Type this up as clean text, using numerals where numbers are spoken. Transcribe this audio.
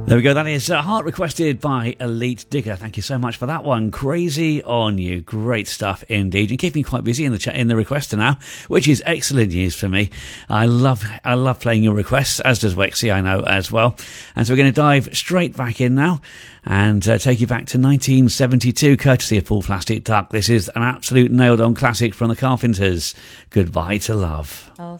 There we go. That is Heart requested by Elite Digger. Thank you so much for that one. Crazy on You. Great stuff indeed. And keeping quite busy in the chat, in the requester now, which is excellent news for me. I love playing your requests, as does Wexy, I know, as well. And so we're going to dive straight back in now and take you back to 1972, courtesy of Paul Plastic Duck. This is an absolute nailed-on classic from the Carpenters. Goodbye to Love. Oh,